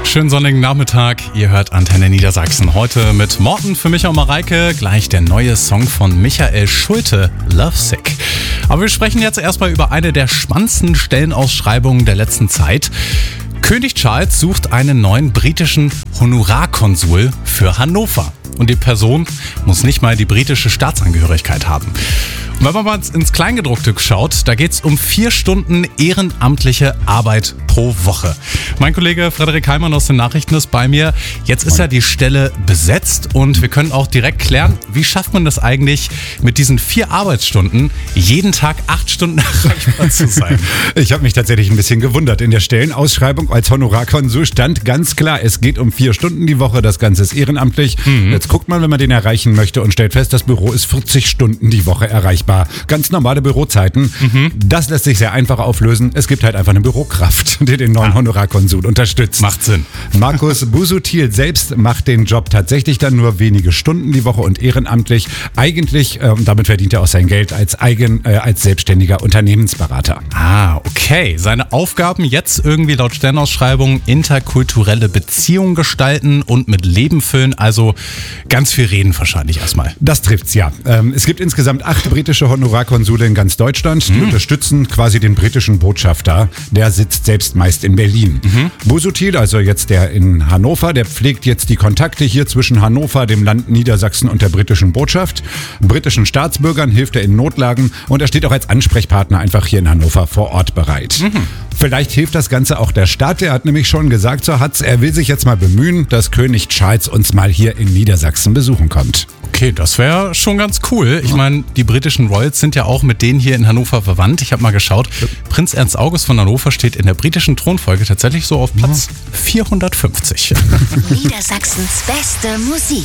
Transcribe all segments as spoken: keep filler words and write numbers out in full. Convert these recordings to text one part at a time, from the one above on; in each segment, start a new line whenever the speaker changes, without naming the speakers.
Schönen sonnigen Nachmittag, ihr hört Antenne Niedersachsen. Heute mit Morten für Micha und Mareike, gleich der neue Song von Michael Schulte, Lovesick. Aber wir sprechen jetzt erstmal über eine der spannendsten Stellenausschreibungen der letzten Zeit. König Charles sucht einen neuen britischen Honorarkonsul für Hannover. Und die Person muss nicht mal die britische Staatsangehörigkeit haben. Und wenn man mal ins Kleingedruckte schaut, da geht es um vier Stunden ehrenamtliche Arbeit pro Woche. Mein Kollege Frederik Heimann aus den Nachrichten ist bei mir. Jetzt ist ja die Stelle besetzt und wir können auch direkt klären, wie schafft man das eigentlich, mit diesen vier Arbeitsstunden jeden Tag acht Stunden erreichbar zu sein?
Ich habe mich tatsächlich ein bisschen gewundert. In der Stellenausschreibung als Honorarkonsul stand ganz klar, es geht um vier Stunden die Woche, das Ganze ist ehrenamtlich. Mhm. Jetzt guckt man, wenn man den erreichen möchte und stellt fest, das Büro ist vierzig Stunden die Woche erreichbar. Ganz normale Bürozeiten. Mhm. Das lässt sich sehr einfach auflösen. Es gibt halt einfach eine Bürokraft, die den neuen ah. Honorarkonsul unterstützt.
Macht Sinn.
Markus Busuttil selbst macht den Job tatsächlich dann nur wenige Stunden die Woche und ehrenamtlich. Eigentlich, äh, damit verdient er auch sein Geld als, eigen, äh, als selbstständiger Unternehmensberater.
Ah, okay. Seine Aufgaben jetzt irgendwie laut Sternausschreibung interkulturelle Beziehungen gestalten und mit Leben füllen. Also ganz viel reden wahrscheinlich erstmal.
Das trifft's, ja. Ähm, es gibt insgesamt acht britische Honorarkonsule in ganz Deutschland. Die mhm. unterstützen quasi den britischen Botschafter. Der sitzt selbst meist in Berlin. Mhm. Busuttil, also jetzt der in Hannover, der pflegt jetzt die Kontakte hier zwischen Hannover, dem Land Niedersachsen und der britischen Botschaft. Britischen Staatsbürgern hilft er in Notlagen und er steht auch als Ansprechpartner einfach hier in Hannover vor Ort bereit. Mhm. Vielleicht hilft das Ganze auch der Staat. Der hat nämlich schon gesagt, so hat's, er will sich jetzt mal bemühen, dass König Charles uns mal hier in Niedersachsen besuchen kommt.
Okay, das wäre schon ganz cool. Ich meine, die britischen Royals sind ja auch mit denen hier in Hannover verwandt. Ich habe mal geschaut, Prinz Ernst August von Hannover steht in der britischen Thronfolge tatsächlich so auf Platz vierhundertfünfzig.
Niedersachsens beste Musik.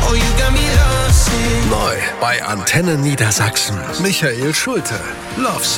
Neu bei Antenne Niedersachsen. Michael Schulte, Lovesick.